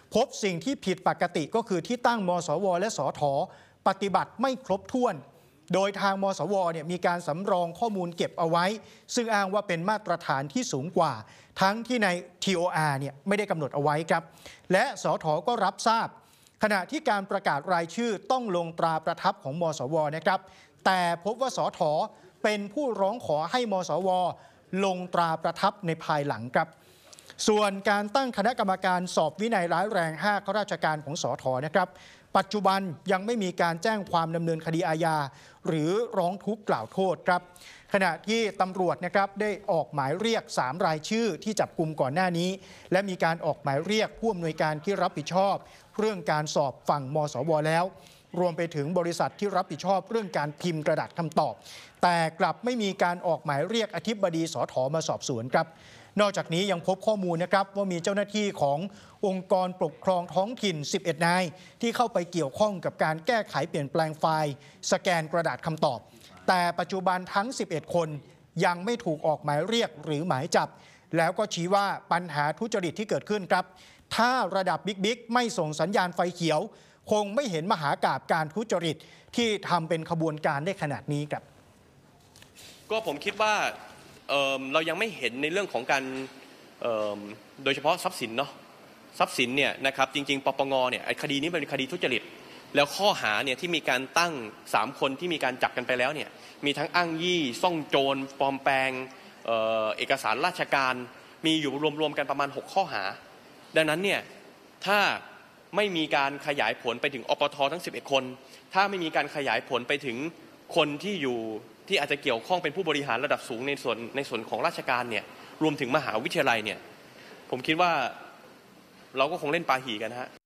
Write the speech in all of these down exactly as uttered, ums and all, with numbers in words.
พบสิ่งที่ผิดปกติก็คือที่ตั้งมสวและสทปฏิบัติไม่ครบถ้วนโดยทางมสวเนี่ยมีการสำรองข้อมูลเก็บเอาไว้ซึ่งอ้างว่าเป็นมาตรฐานที่สูงกว่าทั้งที่ใน ที โอ อาร์ เนี่ยไม่ได้กำหนดเอาไว้ครับและสทก็รับทราบขณะที่การประกาศรายชื่อต้องลงตราประทับของมสวนะครับแต่พบว่าสทเป็นผู้ร้องขอให้มสวลงตราประทับในภายหลังครับส่วนการตั้งคณะกรรมการสอบวินัยร้ายแรงห้าข้าราชการของสทนะครับปัจจุบันยังไม่มีการแจ้งความดำเนินคดีอาญาหรือร้องทุกข์กล่าวโทษครับขณะที่ตำรวจนะครับได้ออกหมายเรียกสามรายชื่อที่จับกุมก่อนหน้านี้และมีการออกหมายเรียกผู้อำนวยการที่รับผิดชอบเรื่องการสอบฝั่งมสวแล้วรวมไปถึงบริษัทที่รับผิดชอบเรื่องการพิมพ์กระดาษคำตอบแต่กลับไม่มีการออกหมายเรียกอธิบดีสทมาสอบสวนครับนอกจากนี้ยังพบข้อมูลนะครับว่ามีเจ้าหน้าที่ขององค์กรปกครองท้องถิ่นสิบเอ็ดนายที่เข้าไปเกี่ยวข้องกับการแก้ไขเปลี่ยนแปลงไฟล์สแกนกระดาษคำตอบแต่ปัจจุบันทั้งสิบเอ็ดคนยังไม่ถูกออกหมายเรียกหรือหมายจับแล้วก็ชี้ว่าปัญหาทุจริตที่เกิดขึ้นครับถ้าระดับบิ๊กๆไม่ส่งสัญญาณไฟเขียวคงไม่เห็นมหากาพย์การทุจริตที่ทำเป็นขบวนการได้ขนาดนี้ครับก็ผมคิดว่า เ, เรายังไม่เห็นในเรื่องของการโดยเฉพาะทรัพย์สินเนาะทรัพย์สินเนี่ยนะครับจริงๆปปงเนี่ยคดีนี้เป็นคดีทุจริตแล้วข้อหาเนี่ยที่มีการตั้งสามคนที่มีการจับกันไปแล้วเนี่ยมีทั้งอ้างยี่ซ่องโจรปลอมแปลง เ, เอกสารราชการมีอยู่รวมๆกันประมาณหกข้อหาดังนั้นเนี่ยถ้าไม่มีการขยายผลไปถึงอปททั้งสิบเอ็ดคนถ้าไม่มีการขยายผลไปถึงคนที่อยู่ที่อาจจะเกี่ยวข้องเป็นผู้บริหารระดับสูงในส่วนในส่วนของราชการเนี่ยรวมถึงมหาวิทยาลัยเนี่ยผมคิดว่าเราก็คงเล่นปาหีกันฮะ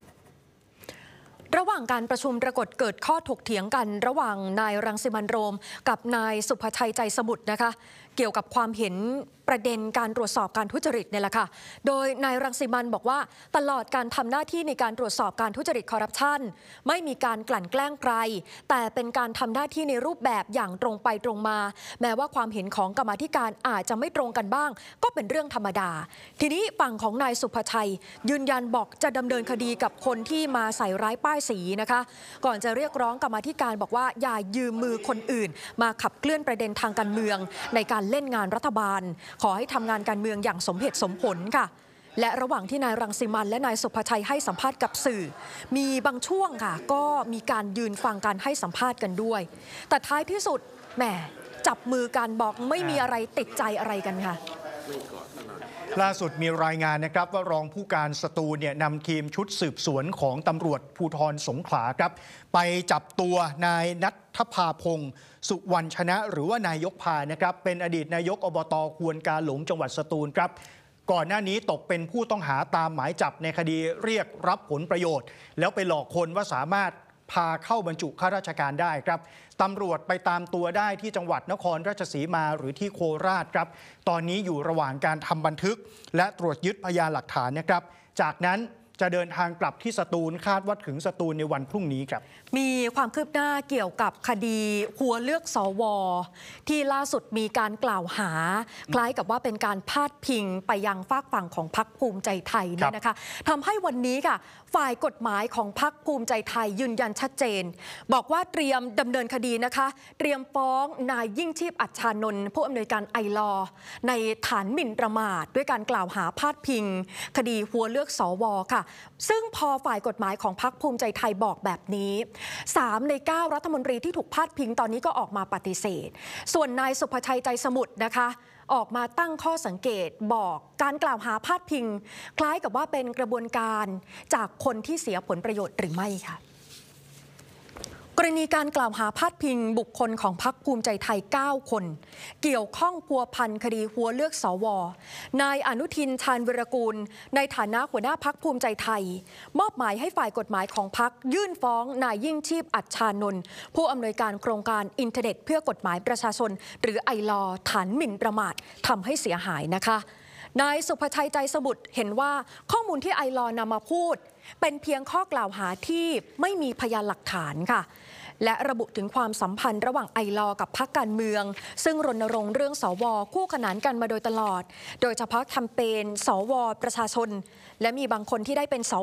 ระหว่างการประชุมปรากฏเกิดข้อถกเถียงกันระหว่างนายรังสิมันต์โรมกับนายสุภชัยใจสมุทรนะคะเกี่ยวกับความเห็นประเด็นการตรวจสอบการทุจริตเนี่ยแหละค่ะโดยนายรังสิมันต์บอกว่าตลอดการทำหน้าที่ในการตรวจสอบการทุจริตคอร์รัปชันไม่มีการกลั่นแกล้งใครแต่เป็นการทำหน้าที่ในรูปแบบอย่างตรงไปตรงมาแม้ว่าความเห็นของกรรมาธิการอาจจะไม่ตรงกันบ้างก็เป็นเรื่องธรรมดาทีนี้ฝั่งของนายสุภชัยยืนยันบอกจะดำเนินคดีกับคนที่มาใส่ร้ายป้ายสีนะคะก่อนจะเรียกร้องกรรมาธิการบอกว่าอย่ายืมมือคนอื่นมาขับเคลื่อนประเด็นทางการเมืองในการเล่นงานรัฐบาลขอให้ทำงานการเมืองอย่างสมเหตุสมผลค่ะและระหว่างที่นายรังสิมันต์และนายสุภชัยให้สัมภาษณ์กับสื่อมีบางช่วงค่ะก็มีการยืนฟังการให้สัมภาษณ์กันด้วยแต่ท้ายที่สุดแหมจับมือกันบอกไม่มีอะไรติดใจอะไรกันค่ะล่าสุดมีรายงานนะครับว่ารองผู้การสตูลเนี่ยนำทีมชุดสืบสวนของตำรวจภูธรสงขลาครับไปจับตัวนายณัฐภาพงศ์สุวรรณชนะหรือว่านายกพานะครับเป็นอดีตนายกอบต.ควนกาหลงจังหวัดสตูลครับก่อนหน้านี้ตกเป็นผู้ต้องหาตามหมายจับในคดีเรียกรับผลประโยชน์แล้วไปหลอกคนว่าสามารถพาเข้าบรรจุข้าราชการได้ครับตำรวจไปตามตัวได้ที่จังหวัดนครราชสีมาหรือที่โคราชครับตอนนี้อยู่ระหว่างการทำบันทึกและตรวจยึดพยานหลักฐานนะครับจากนั้นจะเดินทางกลับที่สตูลคาดว่าถึงสตูลในวันพรุ่งนี้ครับมีความคืบหน้าเกี่ยวกับคดีหัวเลือกสวที่ล่าสุดมีการกล่าวหาคล้ายกับว่าเป็นการพาดพิงไปยังฝากฝั่งของพรรคภูมิใจไทยเนี่ยนะคะทำให้วันนี้ค่ะฝ่ายกฎหมายของพรรคภูมิใจไทยยืนยันชัดเจนบอกว่าเตรียมดำเนินคดีนะคะเตรียมฟ้องนายยิ่งชีพอัชชานนท์ผู้อำนวยการไอลอในฐานหมิ่นประมาทด้วยการกล่าวหาพาดพิงคดีหัวเลือกสวค่ะซึ่งพอฝ่ายกฎหมายของพรรคภูมิใจไทยบอกแบบนี้สามในเก้ารัฐมนตรีที่ถูกพาดพิงตอนนี้ก็ออกมาปฏิเสธส่วนนายสุภชัยใจสมุทรนะคะออกมาตั้งข้อสังเกตบอกการกล่าวหาพาดพิงคล้ายกับว่าเป็นกระบวนการจากคนที่เสียผลประโยชน์หรือไม่ค่ะกรณีการกล่าวหาพาดพิงบุคคลของพรรคภูมิใจไทยเก้าคนเกี่ยวข้องพัวพันคดีหัวเลือกสวนายอนุทินชาญวิรากูลในฐานะหัวหน้าพรรคภูมิใจไทยมอบหมายให้ฝ่ายกฎหมายของพรรคยื่นฟ้องนายยิ่งชีพอัชชานนท์ผู้อำนวยการโครงการอินเทอร์เน็ตเพื่อกฎหมายประชาชนหรือไอลอฐานหมิ่นประมาททำให้เสียหายนะคะนายสุภชัยใจสมุทรเห็นว่าข้อมูลที่ไอลอนำมาพูดเป็นเพียงข้อกล่าวหาที่ไม่มีพยานหลักฐานค่ะและระบุถึงความสัมพันธ์ระหว่างไอลอกับพรรคการเมืองซึ่งรณรงค์เรื่องสวคู่ขนานกันมาโดยตลอดโดยเฉพาะแคมเปญสวประชาชนและมีบางคนที่ได้เป็นส